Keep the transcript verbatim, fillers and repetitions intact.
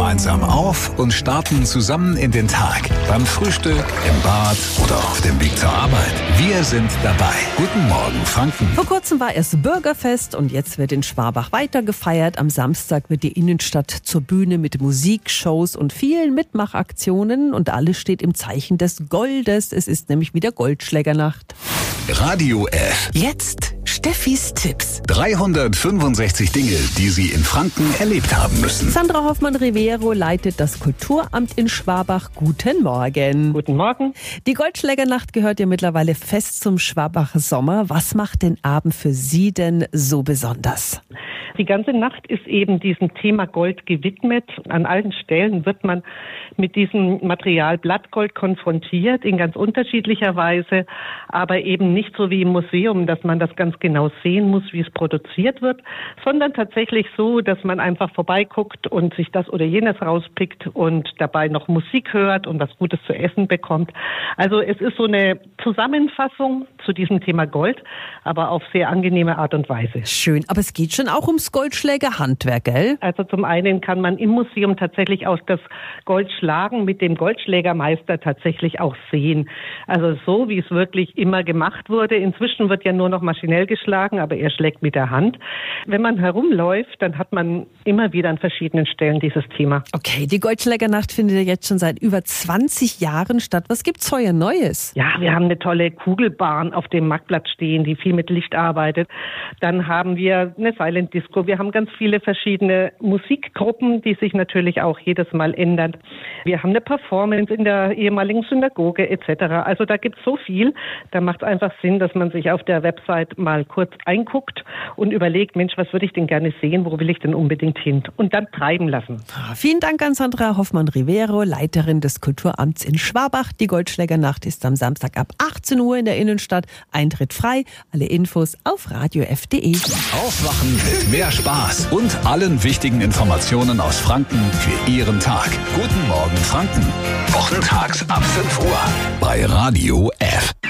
gemeinsam auf und starten zusammen in den Tag. Beim Frühstück, im Bad oder auf dem Weg zur Arbeit. Wir sind dabei. Guten Morgen, Franken. Vor kurzem war erst Bürgerfest und jetzt wird in Schwabach weiter gefeiert. Am Samstag wird die Innenstadt zur Bühne mit Musik, Shows und vielen Mitmachaktionen. Und alles steht im Zeichen des Goldes. Es ist nämlich wieder Goldschlägernacht. Radio F. Jetzt Steffis Tipps. dreihundertfünfundsechzig Dinge, die Sie in Franken erlebt haben müssen. Sandra Hoffmann-Rivero leitet das Kulturamt in Schwabach. Guten Morgen. Guten Morgen. Die Goldschlägernacht gehört ja mittlerweile fest zum Schwabacher Sommer. Was macht den Abend für Sie denn so besonders? Die ganze Nacht ist eben diesem Thema Gold gewidmet. An allen Stellen wird man mit diesem Material Blattgold konfrontiert, in ganz unterschiedlicher Weise, aber eben nicht so wie im Museum, dass man das ganz genau sehen muss, wie es produziert wird, sondern tatsächlich so, dass man einfach vorbeiguckt und sich das oder jenes rauspickt und dabei noch Musik hört und was Gutes zu essen bekommt. Also es ist so eine Zusammenfassung zu diesem Thema Gold, aber auf sehr angenehme Art und Weise. Schön, aber es geht schon auch ums Goldschlägerhandwerk, gell? Also zum einen kann man im Museum tatsächlich auch das Goldschlagen mit dem Goldschlägermeister tatsächlich auch sehen. Also so, wie es wirklich immer gemacht wurde. Inzwischen wird ja nur noch maschinell geschlagen, aber er schlägt mit der Hand. Wenn man herumläuft, dann hat man immer wieder an verschiedenen Stellen dieses Thema. Okay, die Goldschlägernacht findet ja jetzt schon seit über zwanzig Jahren statt. Was gibt's heuer Neues? Ja, wir haben eine tolle Kugelbahn auf dem Marktplatz stehen, die viel mit Licht arbeitet. Dann haben wir eine Silent Disco. Wir haben ganz viele verschiedene Musikgruppen, die sich natürlich auch jedes Mal ändern. Wir haben eine Performance in der ehemaligen Synagoge et cetera. Also da gibt es so viel. Da macht es einfach Sinn, dass man sich auf der Website mal kurz einguckt und überlegt, Mensch, was würde ich denn gerne sehen? Wo will ich denn unbedingt hin? Und dann treiben lassen. Vielen Dank an Sandra Hoffmann-Rivero, Leiterin des Kulturamts in Schwabach. Die Goldschlägernacht ist am Samstag ab achtzehn Uhr in der Innenstadt. Eintritt frei. Alle Infos auf radio f punkt de. Aufwachen mit mehr Spaß und allen wichtigen Informationen aus Franken für Ihren Tag. Guten Morgen, Franken. Wochentags ab fünf Uhr bei Radio F.